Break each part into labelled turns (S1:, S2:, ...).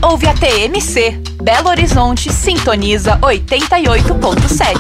S1: ouve a TMC. Belo Horizonte sintoniza 88.7.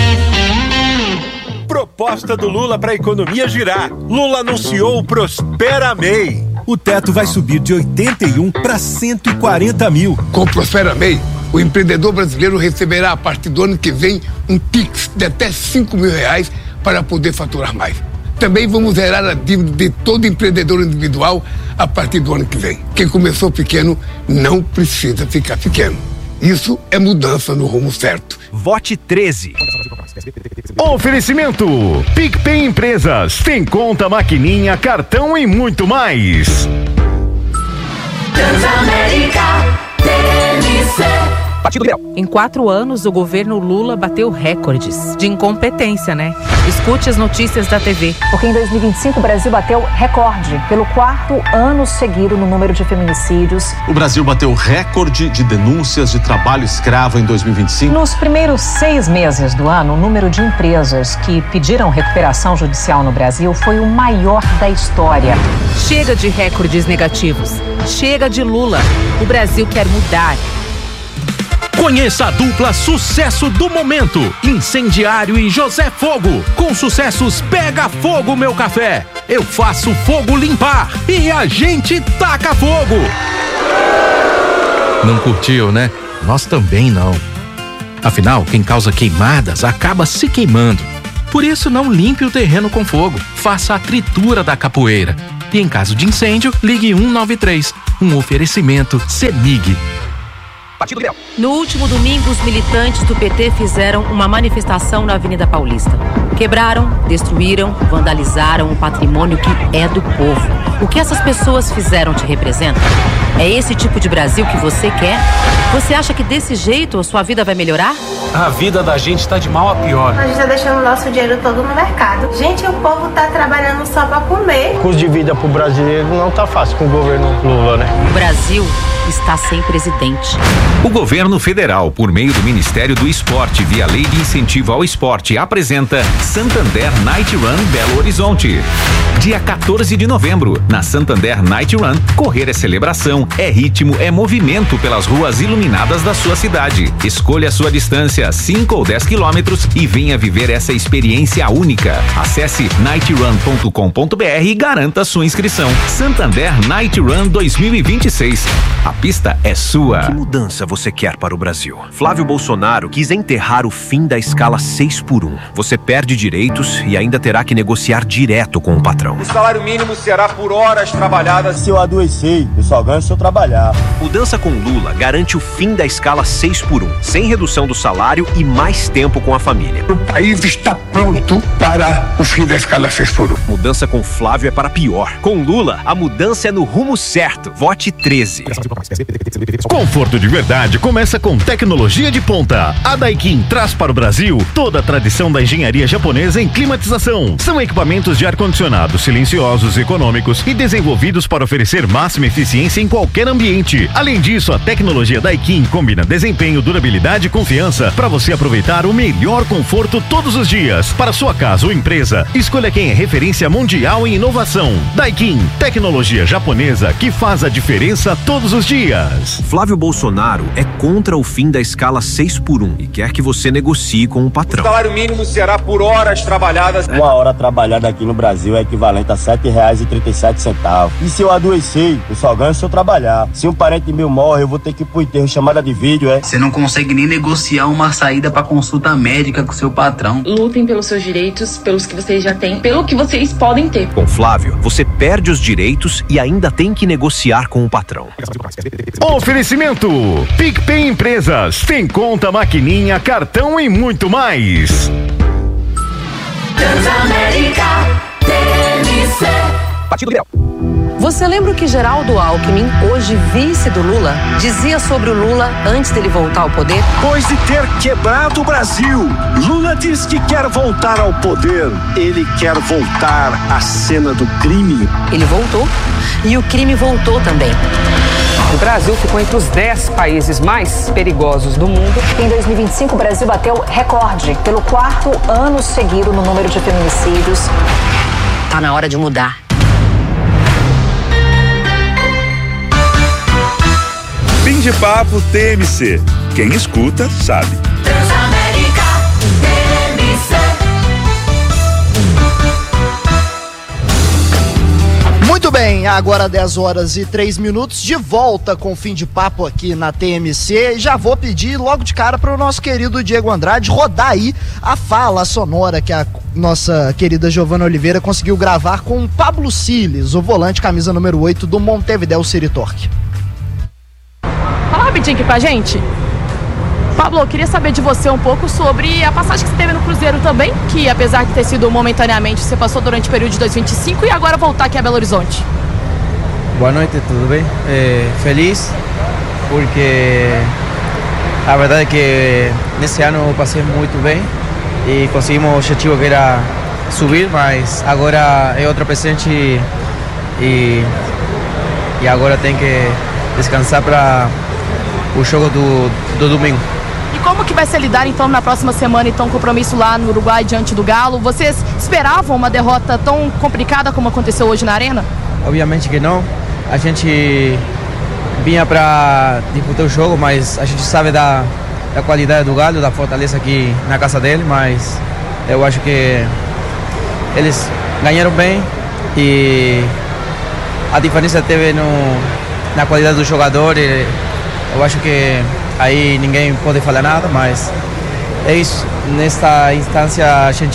S2: Proposta do Lula para a economia girar. Lula anunciou o Prospera MEI. O teto vai subir de 81 para 140 mil.
S3: Com o Prospera MEI, o empreendedor brasileiro receberá a partir do ano que vem um Pix de até R$5.000 para poder faturar mais. Também vamos zerar a dívida de todo empreendedor individual a partir do ano que vem. Quem começou pequeno não precisa ficar pequeno. Isso é mudança no rumo certo.
S4: Vote 13.
S5: Oferecimento: PicPay Empresas. Tem conta, maquininha, cartão e muito mais.
S6: Transamérica TMC.
S4: Partido Liberal.
S7: Em 4 anos, o governo Lula bateu recordes de incompetência, né? Escute as notícias da TV.
S8: Porque em 2025 o Brasil bateu recorde pelo 4º ano seguido no número de feminicídios.
S9: O Brasil bateu recorde de denúncias de trabalho escravo em 2025.
S8: Nos primeiros 6 meses do ano, o número de empresas que pediram recuperação judicial no Brasil foi o maior da história.
S7: Chega de recordes negativos. Chega de Lula. O Brasil quer mudar.
S10: Conheça a dupla sucesso do momento, Incendiário e José Fogo. Com sucessos Pega Fogo Meu Café, Eu Faço Fogo Limpar e A Gente Taca Fogo. Não curtiu, né? Nós também não. Afinal, quem causa queimadas acaba se queimando. Por isso, não limpe o terreno com fogo. Faça a tritura da capoeira. E em caso de incêndio, ligue 193. Um oferecimento CEMIG.
S7: No último domingo, os militantes do PT fizeram uma manifestação na Avenida Paulista. Quebraram, destruíram, vandalizaram o patrimônio que é do povo. O que essas pessoas fizeram te representa? É esse tipo de Brasil que você quer? Você acha que desse jeito a sua vida vai melhorar?
S11: A vida da gente tá de mal a pior.
S12: A gente tá deixando o nosso dinheiro todo no mercado. Gente, o povo tá trabalhando só pra comer.
S13: O custo de vida pro brasileiro não tá fácil com o governo Lula, né?
S7: O Brasil está sem presidente.
S14: O governo federal, por meio do Ministério do Esporte, via Lei de Incentivo ao Esporte, apresenta Santander Night Run Belo Horizonte. Dia 14 de novembro, na Santander Night Run, correr é celebração, é ritmo, é movimento pelas ruas iluminadas da sua cidade. Escolha a sua distância, 5 ou 10 quilômetros, e venha viver essa experiência única. Acesse nightrun.com.br e garanta sua inscrição. Santander Night Run 2026. A pista é sua.
S4: Que mudança você quer para o Brasil? Flávio Bolsonaro quis enterrar o fim da escala 6x1. Você perde direitos e ainda terá que negociar direto com o patrão.
S15: O salário mínimo será por horas trabalhadas.
S16: Se eu adoecer, eu só ganho se eu trabalhar.
S4: Mudança com Lula garante o fim da escala 6x1, sem redução do salário e mais tempo com a família.
S3: O país está pronto para o fim da escala 6x1.
S4: Mudança com Flávio é para pior. Com Lula, a mudança é no rumo certo. Vote 13.
S5: Conforto de verdade começa com tecnologia de ponta. A Daikin traz para o Brasil toda a tradição da engenharia japonesa em climatização. São equipamentos de ar-condicionado silenciosos, econômicos e desenvolvidos para oferecer máxima eficiência em qualquer ambiente. Além disso, a tecnologia Daikin combina desempenho, durabilidade e confiança para você aproveitar o melhor conforto todos os dias. Para sua casa ou empresa, escolha quem é referência mundial em inovação. Daikin, tecnologia japonesa que faz a diferença todos os dias.
S4: Flávio Bolsonaro é contra o fim da escala 6x1 e quer que você negocie com o patrão.
S15: O salário mínimo será por horas trabalhadas.
S16: Uma hora trabalhada aqui no Brasil é equivalente a R$7,37. E se eu adoecer, eu só ganho se eu trabalhar. Se um parente meu morre, eu vou ter que ir pro enterro, chamada de vídeo, é?
S17: Você não consegue nem negociar uma saída pra consulta médica com seu patrão.
S18: Lutem pelos seus direitos, pelos que vocês já têm, pelo que vocês podem ter.
S4: Com Flávio, você perde os direitos e ainda tem que negociar com o patrão.
S5: Oferecimento: PicPay Empresas. Tem conta, maquininha, cartão e muito mais.
S6: Transamérica TMC.
S4: Partido Liberal.
S7: Você lembra o que Geraldo Alckmin, hoje vice do Lula, dizia sobre o Lula antes dele voltar ao poder?
S19: Depois de ter quebrado o Brasil, Lula diz que quer voltar ao poder. Ele quer voltar à cena do crime.
S7: Ele voltou e o crime voltou também.
S20: O Brasil ficou entre os 10 países mais perigosos do mundo.
S8: Em 2025, o Brasil bateu recorde pelo 4º ano seguido no número de feminicídios.
S7: Tá na hora de mudar.
S21: de Papo TMC. Quem escuta, sabe.
S6: Transamérica TMC.
S22: Muito bem, agora 10h03, de volta com o Fim de Papo aqui na TMC. Já vou pedir logo de cara para o nosso querido Diego Andrade rodar aí a fala sonora que a nossa querida Giovana Oliveira conseguiu gravar com o Pablo Siles, o volante camisa número 8 do Montevideo City Torque.
S23: Fala rapidinho aqui pra gente. Pablo, eu queria saber de você um pouco sobre a passagem que você teve no Cruzeiro também, que apesar de ter sido momentaneamente, você passou durante o período de 2025 e agora voltar aqui a Belo Horizonte.
S24: Boa noite, tudo bem? Feliz, porque a verdade é que nesse ano eu passei muito bem e conseguimos o objetivo que era subir, mas agora é outro presente e agora tem que descansar para o jogo do domingo.
S23: E como que vai ser lidar então na próxima semana, então, compromisso lá no Uruguai diante do Galo? Vocês esperavam uma derrota tão complicada como aconteceu hoje na Arena?
S24: Obviamente que não. A gente vinha para disputar o jogo, mas a gente sabe da qualidade do Galo, da fortaleza aqui na casa dele, mas eu acho que eles ganharam bem e a diferença teve na qualidade do jogador. Eu acho que aí ninguém pode falar nada, mas é isso. Nesta instância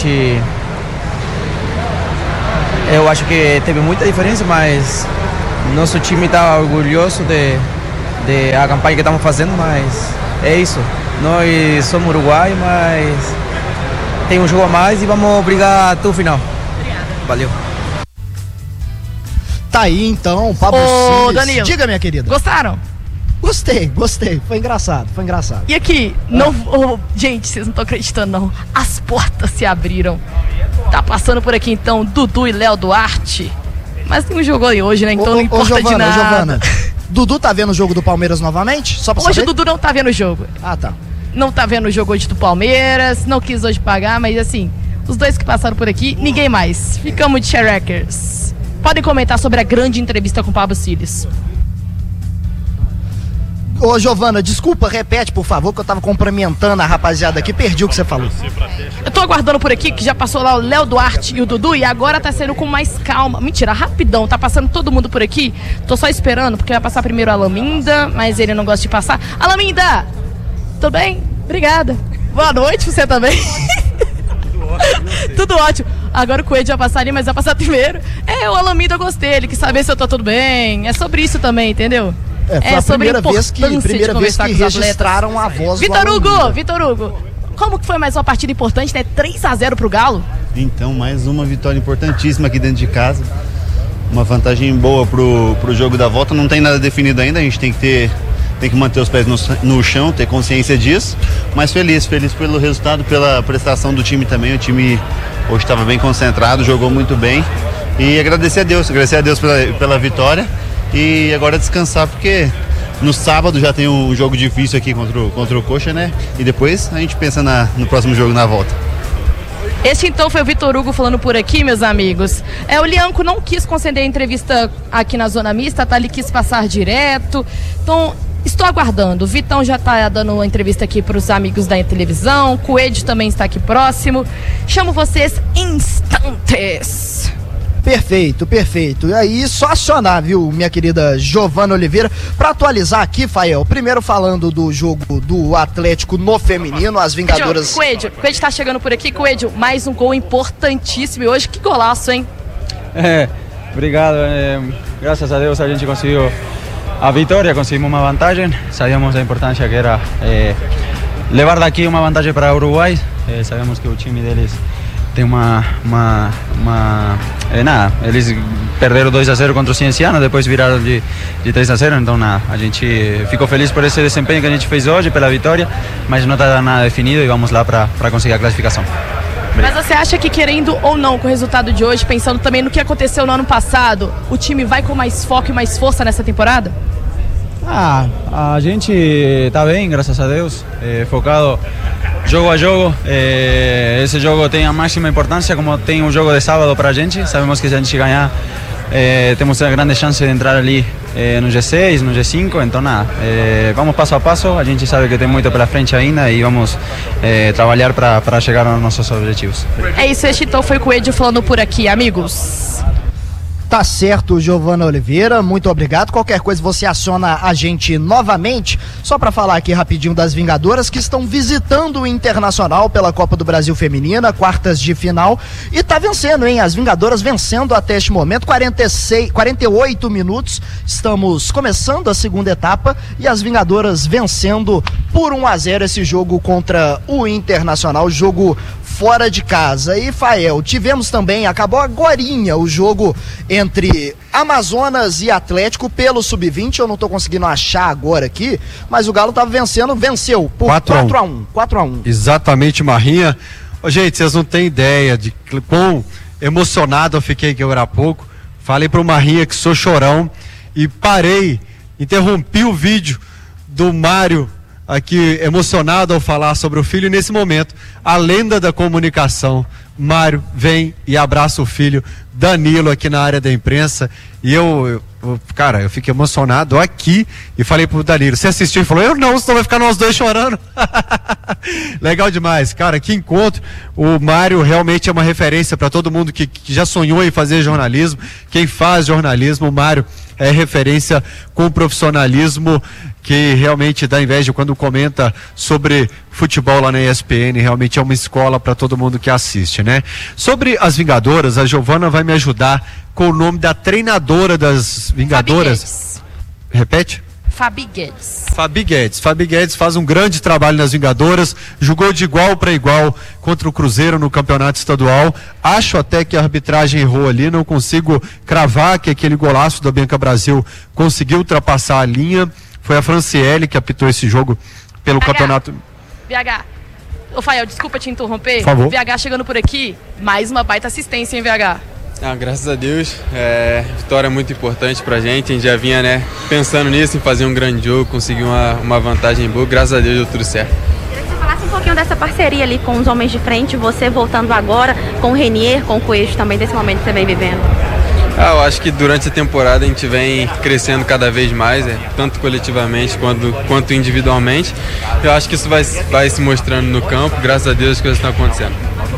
S24: eu acho que teve muita diferença, mas nosso time está orgulhoso de a campanha que estamos fazendo, mas é isso. Nós somos Uruguai, mas tem um jogo a mais e vamos brigar até o final. Obrigada. Valeu.
S22: Tá aí então, Pablo Siles.
S23: Danilo,
S22: diga, minha querida.
S23: Gostaram?
S22: Gostei. Foi engraçado.
S23: E aqui, gente, vocês não estão acreditando não. As portas se abriram. Tá passando por aqui então Dudu e Léo Duarte. Mas não jogou aí hoje, né? Então não importa
S22: Giovana,
S23: de nada.
S22: Giovana, Dudu tá vendo o jogo do Palmeiras novamente? Só pra
S23: hoje
S22: saber?
S23: o Dudu não tá vendo o jogo.
S22: Ah, tá.
S23: Não tá vendo o jogo hoje do Palmeiras, não quis hoje pagar, mas assim, os dois que passaram por aqui, ninguém mais. Ficamos de Shareckers. Podem comentar sobre a grande entrevista com o Pablo Siles.
S22: Ô, Giovana, desculpa, repete, por favor, que eu tava cumprimentando a rapaziada aqui, perdi o que você falou.
S23: Eu tô aguardando por aqui, que já passou lá o Léo Duarte e o Dudu, e agora tá saindo com mais calma. Mentira, rapidão, tá passando todo mundo por aqui. Tô só esperando, porque vai passar primeiro a Alaminda, mas ele não gosta de passar. Alaminda! Tudo bem? Obrigada. Boa noite, você também. Tudo ótimo. Agora o Coelho vai passar ali, mas vai passar primeiro. O Alaminda eu gostei, ele quis saber se eu tô tudo bem. É sobre isso também, entendeu?
S22: Foi a
S23: sobre
S22: primeira vez que registraram a voz do
S23: Vitor Hugo, como que foi mais uma partida importante, né? 3-0 pro Galo.
S25: Então, mais uma vitória importantíssima aqui dentro de casa. Uma vantagem boa pro jogo da volta. Não tem nada definido ainda, a gente tem que manter os pés no chão, ter consciência disso. Mas feliz pelo resultado, pela prestação do time também. O time hoje estava bem concentrado, jogou muito bem. E agradecer a Deus pela vitória. E agora descansar, porque no sábado já tem um jogo difícil aqui contra o Coxa, né? E depois a gente pensa no próximo jogo na volta.
S23: Este então foi o Vitor Hugo falando por aqui, meus amigos. O Lianco não quis conceder a entrevista aqui na Zona Mista, tá? Ele quis passar direto. Então, estou aguardando. O Vitão já tá dando uma entrevista aqui para os amigos da televisão. O Coelho também está aqui próximo. Chamo vocês em instantes.
S22: Perfeito. E aí, só acionar, viu, minha querida Giovana Oliveira, pra atualizar aqui, Fael. Primeiro falando do jogo do Atlético no feminino, as Vingadoras...
S23: Coelho tá chegando por aqui. Coelho, mais um gol importantíssimo. E hoje, que golaço, hein?
S26: Obrigado. Graças a Deus a gente conseguiu a vitória, conseguimos uma vantagem. Sabíamos da importância que era levar daqui uma vantagem para o Uruguai. Sabemos que o time deles tem eles perderam 2-0 contra o Cienciano, depois viraram de 3-0, então a gente ficou feliz por esse desempenho que a gente fez hoje, pela vitória, mas não está nada definido e vamos lá para conseguir a classificação.
S23: Mas você acha que, querendo ou não, com o resultado de hoje, pensando também no que aconteceu no ano passado, o time vai com mais foco e mais força nessa temporada?
S26: A gente está bem, graças a Deus, focado jogo a jogo. Esse jogo tem a máxima importância, como tem um jogo de sábado para a gente. Sabemos que se a gente ganhar, temos a grande chance de entrar ali no G6, no G5, então nada, vamos passo a passo, a gente sabe que tem muito pela frente ainda e vamos trabalhar para chegar aos nossos objetivos.
S23: É isso, este então foi o Coelho falando por aqui, amigos.
S22: Tá certo, Giovana Oliveira, muito obrigado. Qualquer coisa você aciona a gente novamente. Só para falar aqui rapidinho das Vingadoras que estão visitando o Internacional pela Copa do Brasil Feminina, quartas de final, e tá vencendo, hein? As Vingadoras vencendo até este momento, 48 minutos. Estamos começando a segunda etapa e as Vingadoras vencendo por 1-0 esse jogo contra o Internacional, jogo fora de casa. E, Fael, tivemos também, acabou agorinha o jogo entre Amazonas e Atlético pelo Sub-20, eu não tô conseguindo achar agora aqui, mas o Galo tava venceu por 4-1.
S1: Exatamente, Marrinha. Gente, vocês não têm ideia de quão emocionado eu fiquei aqui agora há pouco. Falei pro Marrinha que sou chorão e interrompi o vídeo do Mário aqui emocionado ao falar sobre o filho, e nesse momento a lenda da comunicação, Mário, vem e abraça o filho Danilo aqui na área da imprensa, e eu fiquei emocionado aqui e falei pro Danilo, você assistiu? Ele falou, eu não, senão vai ficar nós dois chorando. Legal demais, cara, que encontro. O Mário realmente é uma referência para todo mundo que já sonhou em fazer jornalismo. Quem faz jornalismo, o Mário é referência com profissionalismo que realmente dá inveja quando comenta sobre futebol lá na ESPN. Realmente é uma escola para todo mundo que assiste, né? Sobre as Vingadoras, a Giovana vai me ajudar com o nome da treinadora das Vingadoras. Repete?
S23: Fabi Guedes.
S1: Fabi Guedes faz um grande trabalho nas Vingadoras, jogou de igual para igual contra o Cruzeiro no campeonato estadual. Acho até que a arbitragem errou ali, não consigo cravar que aquele golaço da Bianca Brasil conseguiu ultrapassar a linha. Foi a Franciele que apitou esse jogo pelo campeonato.
S23: VH, ô Fael, desculpa te interromper.
S1: Por favor.
S23: VH chegando por aqui, mais uma baita assistência, hein, VH?
S26: Graças a Deus, vitória muito importante pra gente, a gente já vinha pensando nisso, em fazer um grande jogo, conseguir uma vantagem boa, graças a Deus deu tudo certo.
S2: Queria que você falasse um pouquinho dessa parceria ali com os homens de frente, você voltando agora com o Renier, com o Coelho também, desse momento que você vem vivendo.
S26: Eu acho que durante a temporada a gente vem crescendo cada vez mais, tanto coletivamente quanto individualmente. Eu acho que isso vai se mostrando no campo, graças a Deus as coisas estão acontecendo.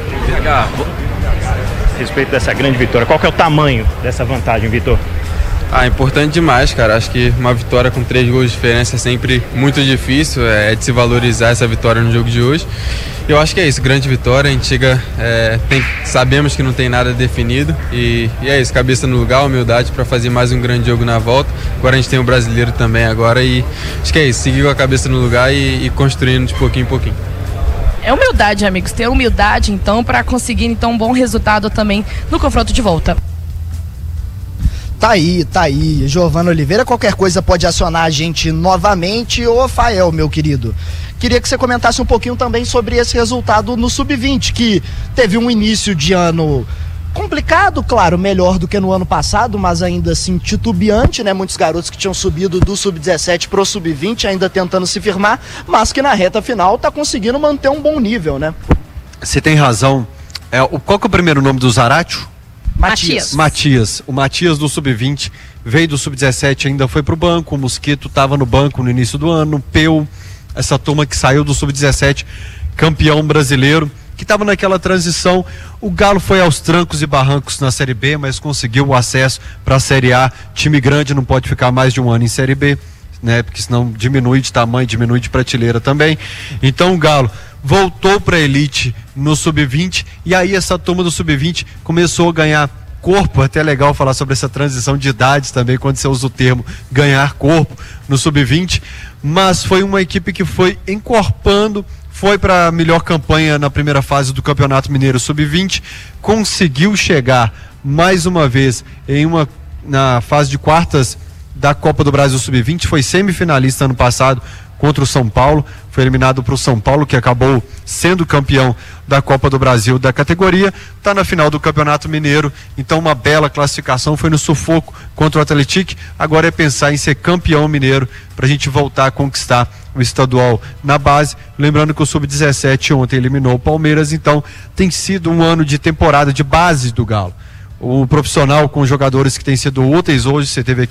S9: A respeito dessa grande vitória, qual que é o tamanho dessa vantagem, Vitor?
S26: Importante demais, cara. Acho que uma vitória com 3 gols de diferença é sempre muito difícil, de se valorizar essa vitória no jogo de hoje. Eu acho que é isso, grande vitória, a gente chega, sabemos que não tem nada definido e é isso, cabeça no lugar, humildade para fazer mais um grande jogo na volta. Agora a gente tem o brasileiro também agora e acho que é isso, seguir com a cabeça no lugar e construindo de pouquinho em pouquinho.
S23: É humildade, amigos, ter humildade então para conseguir então um bom resultado também no confronto de volta.
S22: Tá aí, Giovana Oliveira, qualquer coisa pode acionar a gente novamente. Ô Fael, meu querido, queria que você comentasse um pouquinho também sobre esse resultado no Sub-20, que teve um início de ano complicado, claro, melhor do que no ano passado, mas ainda assim titubeante, né? Muitos garotos que tinham subido do Sub-17 pro Sub-20 ainda tentando se firmar, mas que na reta final tá conseguindo manter um bom nível, né?
S1: Você tem razão. Qual que é o primeiro nome do Zaratio? Matias. O Matias do Sub-20 veio do Sub-17, ainda foi pro banco. O Mosquito estava no banco no início do ano. O Peu, essa turma que saiu do Sub-17, campeão brasileiro, que estava naquela transição. O Galo foi aos trancos e barrancos na Série B, mas conseguiu o acesso para a Série A. Time grande não pode ficar mais de um ano em Série B, né? Porque senão diminui de tamanho, diminui de prateleira também. Então o Galo voltou para a elite no Sub-20 e aí essa turma do Sub-20 começou a ganhar corpo. Até é legal falar sobre essa transição de idades também, quando você usa o termo ganhar corpo no Sub-20, mas foi uma equipe que foi encorpando, foi para a melhor campanha na primeira fase do Campeonato Mineiro Sub-20, conseguiu chegar mais uma vez na fase de quartas da Copa do Brasil Sub-20, foi semifinalista ano passado contra o São Paulo, foi eliminado para o São Paulo, que acabou sendo campeão da Copa do Brasil da categoria, está na final do Campeonato Mineiro, então uma bela classificação, foi no sufoco contra o Atlético, agora é pensar em ser campeão mineiro, para a gente voltar a conquistar o estadual na base, lembrando que o Sub-17 ontem eliminou o Palmeiras, então tem sido um ano de temporada de base do Galo. O profissional com jogadores que têm sido úteis hoje, você teve aqui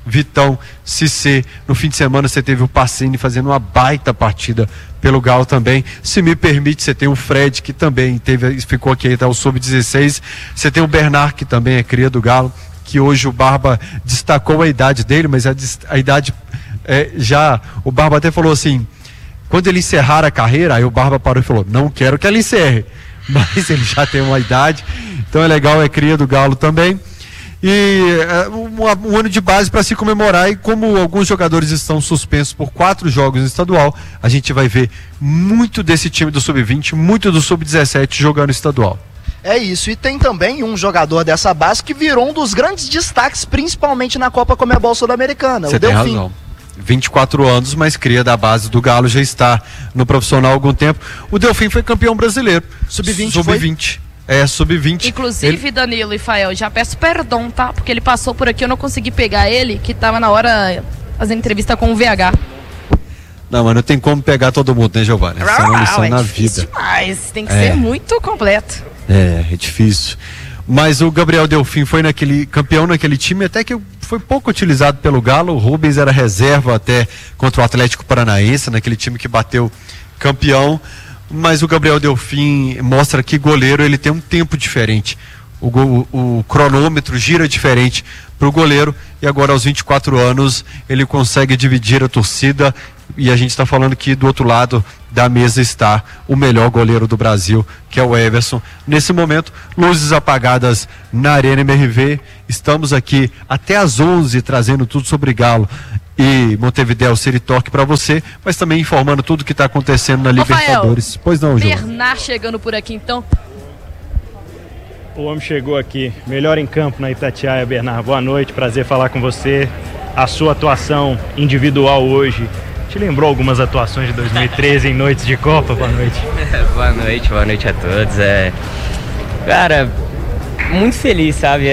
S1: Vitão, Cissé. No fim de semana você teve o Pacini fazendo uma baita partida pelo Galo também. Se me permite, você tem o Fred, que também ficou aqui até o Sub-16. Você tem o Bernard, que também é cria do Galo, que hoje o Barba destacou a idade dele, mas a idade já... O Barba até falou assim, quando ele encerrar a carreira, aí o Barba parou e falou, não quero que ela encerre, mas ele já tem uma idade, então é legal, é cria do Galo também. E um ano de base para se comemorar, e como alguns jogadores estão suspensos por 4 jogos no estadual, a gente vai ver muito desse time do Sub-20, muito do Sub-17 jogando estadual.
S22: É isso, e tem também um jogador dessa base que virou um dos grandes destaques, principalmente na Copa Conmebol Sul-Americana, o Delfim. Tem razão. 24 anos, mas cria da base do Galo, já está no profissional há algum tempo. O Delfim foi campeão brasileiro. Sub-20 Sub-20. Sub-20.
S23: Inclusive, Danilo e Fael, já peço perdão, tá? Porque ele passou por aqui, eu não consegui pegar ele, que tava na hora fazendo entrevista com o VH.
S1: Não, mas não tem como pegar todo mundo, né, Giovanni? Essa é uma lição na vida.
S23: Demais. Tem que ser muito completo.
S1: É difícil. Mas o Gabriel Delfim foi campeão naquele time, até que foi pouco utilizado pelo Galo. O Rubens era reserva até contra o Atlético Paranaense, naquele time que bateu campeão. Mas o Gabriel Delfim mostra que goleiro ele tem um tempo diferente. O cronômetro gira diferente para o goleiro, e agora aos 24 anos ele consegue dividir a torcida, e a gente está falando que do outro lado da mesa está o melhor goleiro do Brasil, que é o Everson. Nesse momento, luzes apagadas na Arena MRV, estamos aqui até às 11 trazendo tudo sobre Galo e Montevidéu, Seritoque para você, mas também informando tudo que está acontecendo na Libertadores.
S23: Rafael,
S1: pois não, João?
S23: Bernard chegando por aqui então.
S9: O homem chegou aqui, melhor em campo na Itatiaia. Bernard, boa noite, prazer falar com você. A sua atuação individual hoje te lembrou algumas atuações de 2013 em noites de Copa? Boa noite.
S3: Boa noite a todos. Cara, muito feliz, sabe?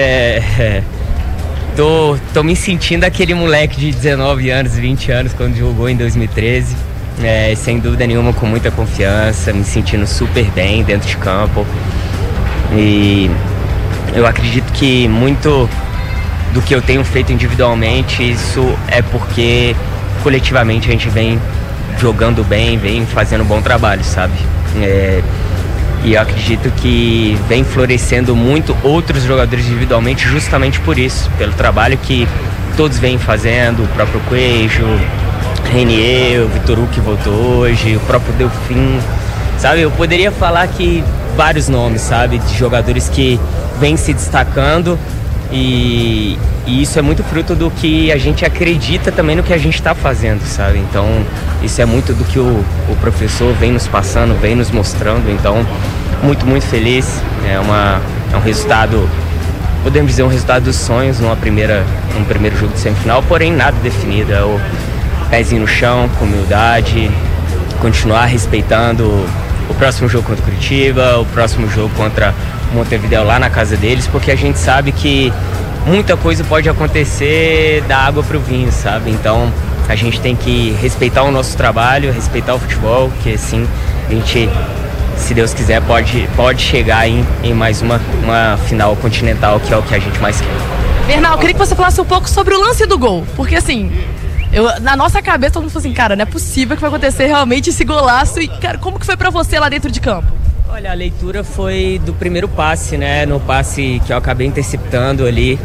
S3: Tô me sentindo aquele moleque de 19 anos, 20 anos quando jogou em 2013. Sem dúvida nenhuma, com muita confiança, me sentindo super bem dentro de campo. E eu acredito que muito do que eu tenho feito individualmente, isso é porque coletivamente a gente vem jogando bem, vem fazendo um bom trabalho, sabe? E eu acredito que vem florescendo muito outros jogadores individualmente justamente por isso, pelo trabalho que todos vêm fazendo, o próprio Coelho, Renier, o Vitor Hugo que voltou hoje, o próprio Delfim, sabe? Eu poderia falar que vários nomes, sabe? De jogadores que vêm se destacando, e isso é muito fruto do que a gente acredita também no que a gente está fazendo, sabe? Então, isso é muito do que o professor vem nos passando, vem nos mostrando. Então, muito, muito feliz. É um resultado, podemos dizer, um resultado dos sonhos um primeiro jogo de semifinal, porém nada definido. É o pezinho no chão, com humildade, continuar respeitando o próximo jogo contra o Curitiba, o próximo jogo contra o Montevidéu lá na casa deles, porque a gente sabe que muita coisa pode acontecer da água para o vinho, sabe? Então a gente tem que respeitar o nosso trabalho, respeitar o futebol, que assim a gente, se Deus quiser, pode chegar em mais uma final continental, que é o que a gente mais quer.
S23: Bernal, eu queria que você falasse um pouco sobre o lance do gol, porque assim, na nossa cabeça todo mundo falou assim, cara, não é possível que vai acontecer realmente esse golaço. E, cara, como que foi pra você lá dentro de campo?
S3: Olha, a leitura foi do primeiro passe, né? No passe que eu acabei interceptando ali.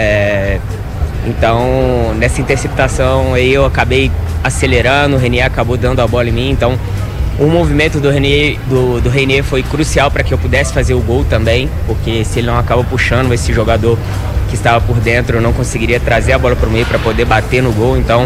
S3: Então, nessa interceptação aí eu acabei acelerando, o Renier acabou dando a bola em mim. Então, o movimento do Renier foi crucial para que eu pudesse fazer o gol também, porque se ele não acaba puxando esse jogador que estava por dentro, eu não conseguiria trazer a bola para o meio para poder bater no gol. Então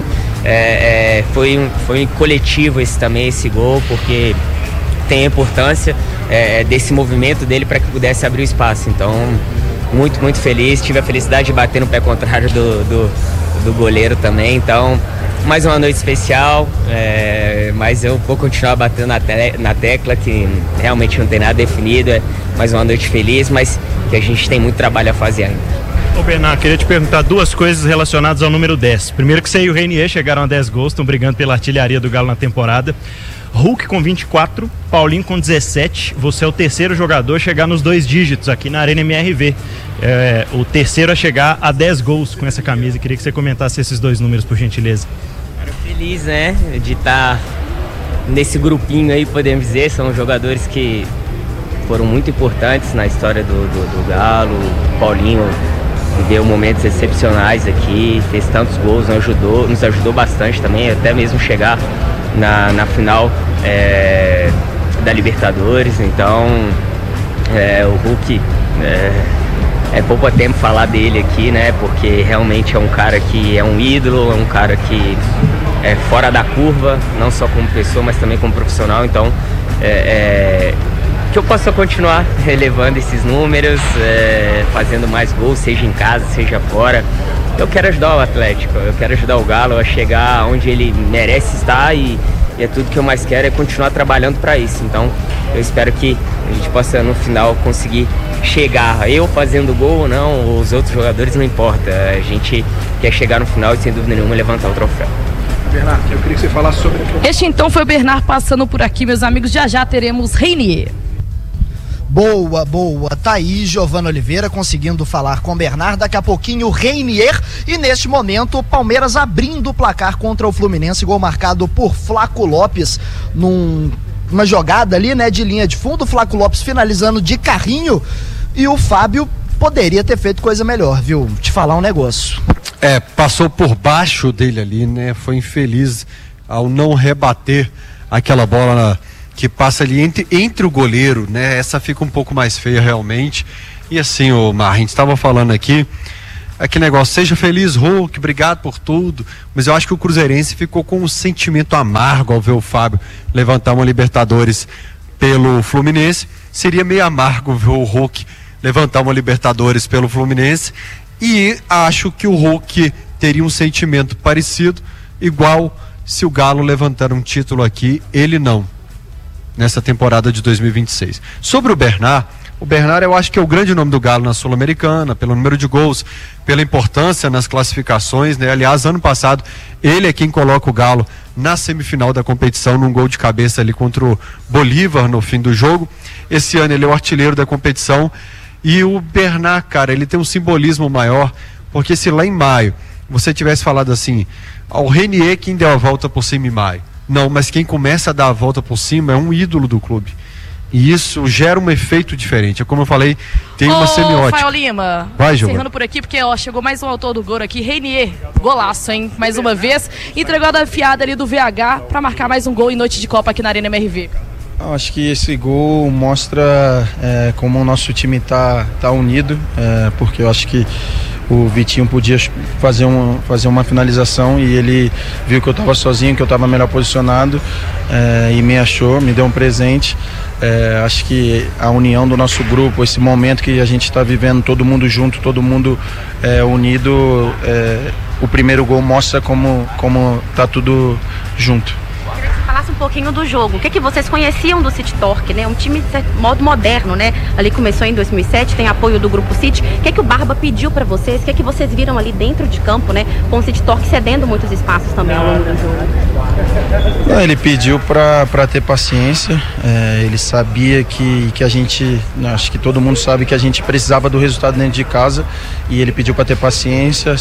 S3: foi coletivo esse gol, porque tem a importância desse movimento dele para que pudesse abrir o espaço. Então muito, muito feliz, tive a felicidade de bater no pé contrário do goleiro também. Então mais uma noite especial, mas eu vou continuar batendo na tecla que realmente não tem nada definido. É mais uma noite feliz, mas que a gente tem muito trabalho a fazer ainda.
S9: Ô Bernard, queria te perguntar duas coisas relacionadas ao número 10. Primeiro que você e o Renier chegaram a 10 gols, estão brigando pela artilharia do Galo na temporada. Hulk com 24, Paulinho com 17. Você é o terceiro jogador a chegar nos 2 dígitos aqui na Arena MRV. O terceiro a chegar a 10 gols com essa camisa. Queria que você comentasse esses 2 números, por gentileza.
S3: Feliz, né, de estar nesse grupinho aí, podemos dizer. São jogadores que foram muito importantes na história do Galo. O Paulinho viveu momentos excepcionais aqui, fez tantos gols, nos ajudou bastante também, até mesmo chegar na final da Libertadores. Então o Hulk é pouco tempo falar dele aqui, né, porque realmente é um cara que é um ídolo, é um cara que é fora da curva, não só como pessoa, mas também como profissional. Então que eu possa continuar relevando esses números, fazendo mais gols, seja em casa, seja fora. Eu quero ajudar o Atlético, eu quero ajudar o Galo a chegar onde ele merece estar e é tudo que eu mais quero, é continuar trabalhando para isso. Então eu espero que a gente possa no final conseguir chegar, eu fazendo gol ou não, os outros jogadores não importa, a gente quer chegar no final e sem dúvida nenhuma levantar o troféu.
S10: Bernard, eu queria que você falasse sobre...
S23: Este então foi o Bernard passando por aqui, meus amigos, já teremos Renier.
S22: Boa, tá aí Giovana Oliveira conseguindo falar com o Bernard, daqui a pouquinho o Renier, e neste momento o Palmeiras abrindo o placar contra o Fluminense, gol marcado por Flaco Lopes numa jogada ali, né, de linha de fundo, Flaco Lopes finalizando de carrinho, e o Fábio poderia ter feito coisa melhor, viu? Te falar um negócio.
S1: Passou por baixo dele ali, né, foi infeliz ao não rebater aquela bola que passa ali entre o goleiro, né? Essa fica um pouco mais feia realmente. E assim, Mar, a gente estava falando aqui, aquele negócio, seja feliz, Hulk, obrigado por tudo, mas eu acho que o cruzeirense ficou com um sentimento amargo ao ver o Fábio levantar uma Libertadores pelo Fluminense. Seria meio amargo ver o Hulk levantar uma Libertadores pelo Fluminense, e acho que o Hulk teria um sentimento parecido, igual se o Galo levantar um título aqui, ele não, nessa temporada de 2026. Sobre o Bernard eu acho que é o grande nome do Galo na Sul-Americana, pelo número de gols, pela importância nas classificações, né? Aliás, ano passado, ele é quem coloca o Galo na semifinal da competição, num gol de cabeça ali contra o Bolívar no fim do jogo. Esse ano ele é o artilheiro da competição, e o Bernard, cara, ele tem um simbolismo maior, porque se lá em maio você tivesse falado assim, o Renier quem deu a volta por cima em maio, não, mas quem começa a dar a volta por cima é um ídolo do clube. E isso gera um efeito diferente. É como eu falei, tem uma semiótica.
S23: Rafael Lima,
S1: vai, Giovana.
S23: encerrando por aqui, porque chegou mais um autor do gol aqui, Renier, golaço, hein? Mais uma vez, entregou a fiada ali do VH para marcar mais um gol em noite de Copa aqui na Arena MRV.
S26: Eu acho que esse gol mostra como o nosso time tá unido, porque eu acho que o Vitinho podia fazer uma finalização e ele viu que eu estava sozinho, que eu estava melhor posicionado, e me achou, me deu um presente. Acho que a união do nosso grupo, esse momento que a gente está vivendo, todo mundo junto, todo mundo unido, o primeiro gol mostra como tá tudo junto.
S2: Falasse um pouquinho do jogo. O que vocês conheciam do City Torque, né? Um time de modo moderno, né? Ali começou em 2007, tem apoio do Grupo City. O que o Barba pediu para vocês? O que vocês viram ali dentro de campo, né? Com o City Torque cedendo muitos espaços também ao longo do jogo.
S26: Ele pediu para ter paciência. Ele sabia que a gente, acho que todo mundo sabe que a gente precisava do resultado dentro de casa, e ele pediu para ter paciência.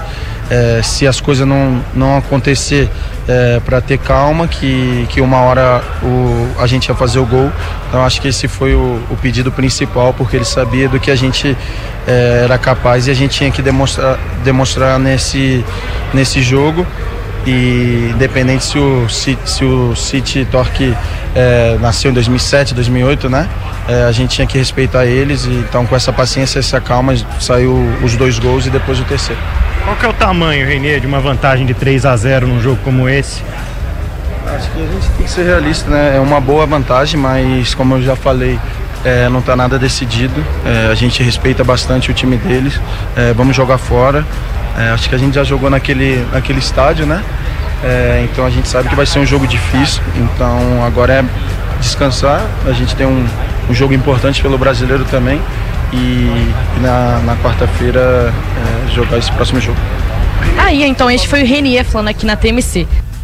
S26: Se as coisas não acontecer, para ter calma, que uma hora a gente ia fazer o gol. Então acho que esse foi o pedido principal, porque ele sabia do que a gente era capaz, e a gente tinha que demonstrar nesse jogo. E independente se o City Torque nasceu em 2007, 2008, né? A gente tinha que respeitar eles, e então com essa paciência, essa calma, saiu os 2 gols e depois o terceiro.
S9: Qual que é o tamanho, Renier, de uma vantagem de 3-0 num jogo como esse?
S26: Acho que a gente tem que ser realista, né? É uma boa vantagem, mas como eu já falei, não está nada decidido. A gente respeita bastante o time deles. Vamos jogar fora. Acho que a gente já jogou naquele estádio, né? Então a gente sabe que vai ser um jogo difícil. Então agora é descansar. A gente tem um jogo importante pelo brasileiro também.
S10: e na quarta-feira jogar esse próximo jogo.
S23: Aí, então, este foi o Renier falando aqui na TMC.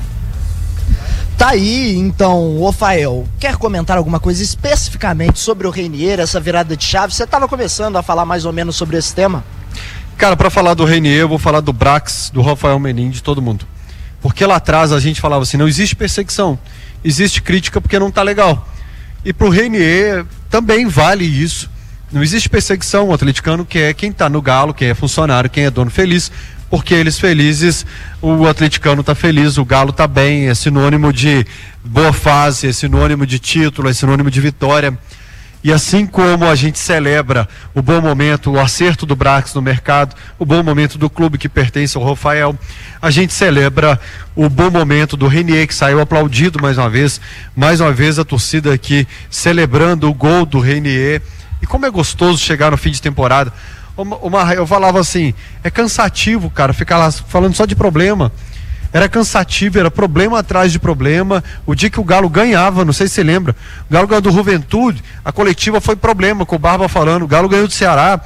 S22: Tá aí, então, Rafael, quer comentar alguma coisa especificamente sobre o Renier, essa virada de chave? Você estava começando a falar mais ou menos sobre esse tema?
S1: Cara, para falar do Renier, eu vou falar do Brax, do Rafael Menin, de todo mundo. Porque lá atrás a gente falava assim, não existe perseguição, existe crítica porque não tá legal. E pro Renier também vale isso. Não existe perseguição, o atleticano quer quem tá no Galo, quem é funcionário, quem é dono feliz, porque eles felizes, o atleticano tá feliz, o Galo tá bem, é sinônimo de boa fase, é sinônimo de título, é sinônimo de vitória. E assim como a gente celebra o bom momento, o acerto do Brax no mercado, o bom momento do clube que pertence ao Rafael, a gente celebra o bom momento do Renier, que saiu aplaudido mais uma vez a torcida aqui celebrando o gol do Renier. E como é gostoso chegar no fim de temporada. Eu falava assim, é cansativo, cara, ficar lá falando só de problema. Era cansativo, era problema atrás de problema. O dia que o Galo ganhava, não sei se você lembra, o Galo ganhou do Juventude, a coletiva foi problema, com o Barba falando, o Galo ganhou do Ceará,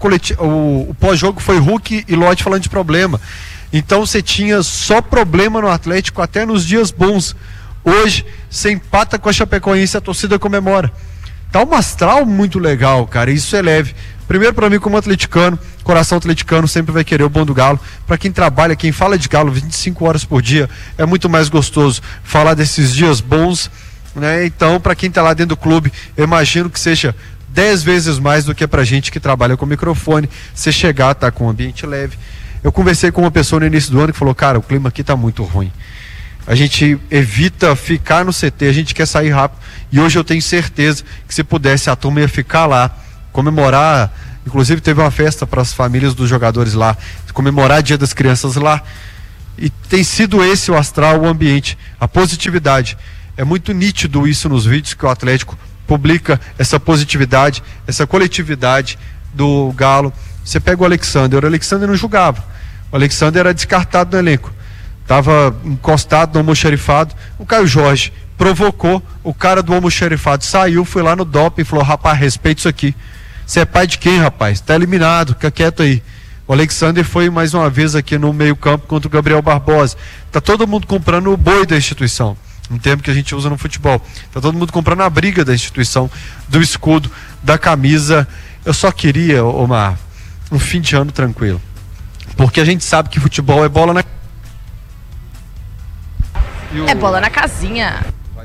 S1: o pós-jogo foi Hulk e Lodge falando de problema. Então você tinha só problema no Atlético até nos dias bons. Hoje, você empata com a Chapecoense, a torcida comemora. Tá um astral muito legal, cara, isso é leve. Primeiro, para mim, como atleticano, coração atleticano sempre vai querer o bom do Galo. Para quem trabalha, quem fala de Galo 25 horas por dia, é muito mais gostoso falar desses dias bons, né? Então, para quem tá lá dentro do clube, eu imagino que seja 10 vezes mais do que pra gente que trabalha com microfone, você chegar, tá com um ambiente leve. Eu conversei com uma pessoa no início do ano que falou, cara, o clima aqui tá muito ruim. A gente evita ficar no CT, a gente quer sair rápido. E hoje eu tenho certeza que se pudesse a turma ia ficar lá, comemorar, inclusive teve uma festa para as famílias dos jogadores lá, comemorar Dia das Crianças lá, e tem sido esse o astral, o ambiente, a positividade. É muito nítido isso nos vídeos que o Atlético publica, essa positividade, essa coletividade do Galo. Você pega o Alexander não jogava, o Alexander era descartado no elenco, estava encostado no almoxarifado, o Caio Jorge provocou, o cara do almoxarifado saiu, foi lá no doping e falou, rapaz, respeita isso aqui. Você é pai de quem, rapaz? Tá eliminado, fica quieto aí. O Alexander foi mais uma vez aqui no meio campo contra o Gabriel Barbosa. Tá todo mundo comprando o boi da instituição, um termo que a gente usa no futebol. Tá todo mundo comprando a briga da instituição, do escudo, da camisa. Eu só queria, Omar, um fim de ano tranquilo. Porque a gente sabe que futebol é bola na...
S23: É bola na casinha.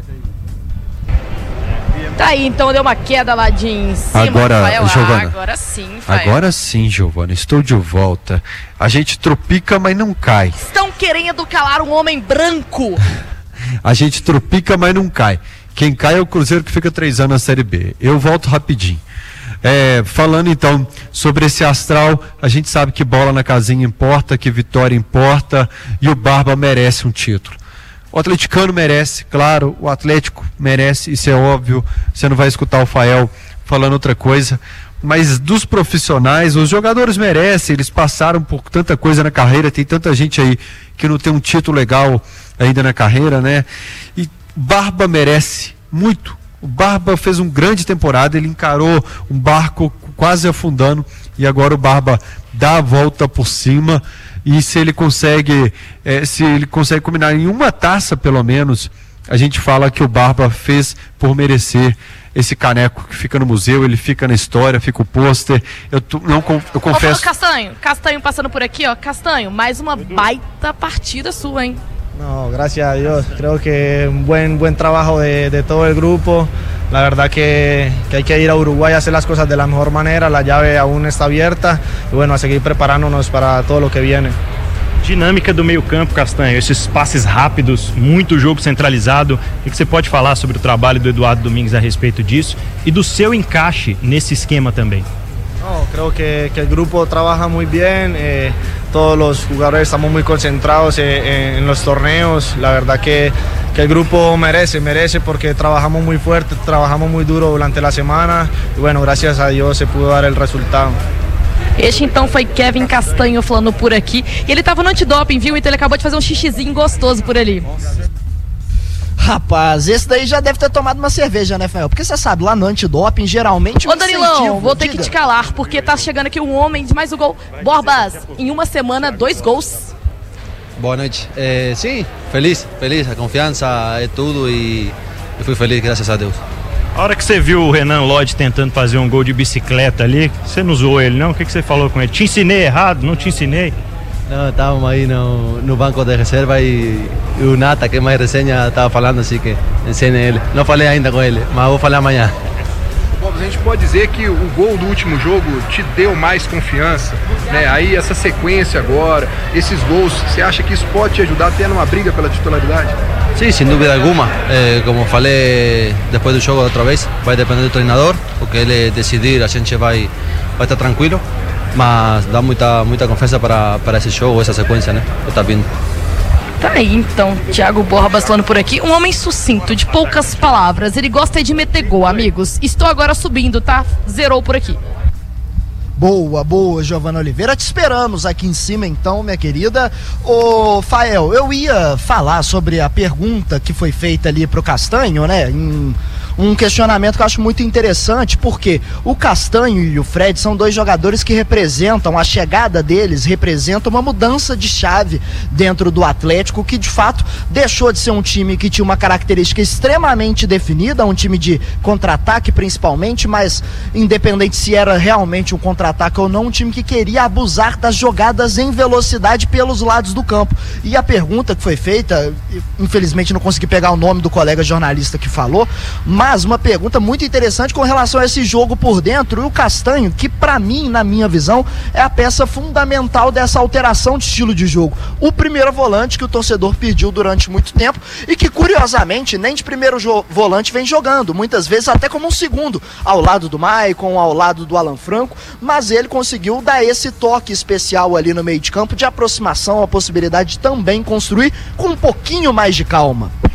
S23: Tá aí, então deu uma queda lá de em cima.
S1: Agora, Giovana,
S23: agora sim, Rafael.
S1: Agora sim, Giovana, estou de volta. A gente tropica, mas não cai.
S23: Estão querendo calar um homem branco.
S1: A gente tropica, mas não cai. Quem cai é o Cruzeiro, que fica 3 anos na Série B. Eu volto rapidinho. Falando então sobre esse astral, a gente sabe que bola na casinha importa, que vitória importa, e o Barba merece um título. O atleticano merece, claro, o Atlético merece, isso é óbvio, você não vai escutar o Fael falando outra coisa, mas dos profissionais, os jogadores merecem, eles passaram por tanta coisa na carreira, tem tanta gente aí que não tem um título legal ainda na carreira, né? E Barba merece muito. O Barba fez uma grande temporada, ele encarou um barco quase afundando e agora o Barba dá a volta por cima. E se ele consegue combinar em uma taça, pelo menos, a gente fala que o Barba fez por merecer esse caneco que fica no museu, ele fica na história, fica o pôster. Eu confesso.
S23: Castanho passando por aqui, ó. Castanho, mais uma baita partida sua, hein?
S11: No, gracias a Dios. Creo que un buen trabajo de todo el grupo. La verdad que hay que ir a Uruguay a hacer las cosas de la mejor manera. La llave aún está abierta. Y bueno, a seguir preparándonos para todo lo que viene.
S9: Dinâmica do meio campo, Castanho, esses passes rápidos, muito jogo centralizado. O que você pode falar sobre o trabalho do Eduardo Domingues a respeito disso e do seu encaixe nesse esquema também?
S11: No, creo que el grupo trabaja muy bien, todos los jugadores estamos muy concentrados en los torneos. La verdad que el grupo merece porque trabajamos muy fuerte, trabajamos muy duro durante la semana y bueno, gracias a Dios se pudo dar el resultado.
S23: Este então foi Kevin Castanho falando por aqui. E ele tava no antidoping, viu? Então ele acabou de fazer um xixizinho gostoso por ali.
S22: Rapaz, esse daí já deve ter tomado uma cerveja, né, Fael? Porque você sabe, lá no antidoping, geralmente...
S23: Ô, Danilão, vou ter que te calar, porque tá chegando aqui um homem de mais um gol. Borbas, em uma semana, 2 gols.
S26: Boa noite. Sim, feliz. A confiança é tudo e fui feliz, graças a Deus.
S9: A hora que você viu o Renan Lodge tentando fazer um gol de bicicleta ali, você não zoou ele, não? O que você falou com ele? Te ensinei errado? Não te ensinei?
S26: Não, estávamos aí no banco de reserva e o Nata, que mais resenha, estava falando assim que ensine ele. Não falei ainda com ele, mas vou falar amanhã.
S12: Bom, a gente pode dizer que o gol do último jogo te deu mais confiança, né? Aí essa sequência agora, esses gols, você acha que isso pode te ajudar até numa briga pela titularidade?
S26: Sim, sem dúvida alguma. Como falei depois do jogo outra vez, vai depender do treinador, o que ele decidir, a gente vai estar tranquilo. Mas dá muita confiança para esse jogo, essa sequência, né? Que tá vindo.
S23: Tá aí, então, Thiago Borbas falando por aqui. Um homem sucinto, de poucas palavras. Ele gosta de meter gol, amigos. Estou agora subindo, tá? Zerou por aqui.
S22: Boa, Giovana Oliveira. Te esperamos aqui em cima, então, minha querida. Ô, Fael, eu ia falar sobre a pergunta que foi feita ali pro Castanho, né? Um questionamento que eu acho muito interessante, porque o Castanho e o Fred são 2 jogadores que representam, a chegada deles representa uma mudança de chave dentro do Atlético, que de fato deixou de ser um time que tinha uma característica extremamente definida, um time de contra-ataque principalmente, mas independente se era realmente um contra-ataque ou não, um time que queria abusar das jogadas em velocidade pelos lados do campo. E a pergunta que foi feita, infelizmente não consegui pegar o nome do colega jornalista que falou, mas uma pergunta muito interessante com relação a esse jogo por dentro, e o Castanho, que pra mim, na minha visão, é a peça fundamental dessa alteração de estilo de jogo. O primeiro volante que o torcedor pediu durante muito tempo e que, curiosamente, nem de primeiro volante vem jogando, muitas vezes até como um segundo, ao lado do Maicon, ao lado do Alan Franco, mas ele conseguiu dar esse toque especial ali no meio de campo de aproximação, a possibilidade de também construir com um pouquinho mais de calma.